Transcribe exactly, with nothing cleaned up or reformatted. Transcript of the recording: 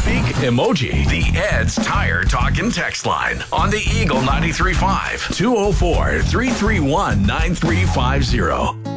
speak emoji. The Ed's Tire Talk and Text line on the Eagle ninety-three point five, two oh four, three three one, nine three five zero.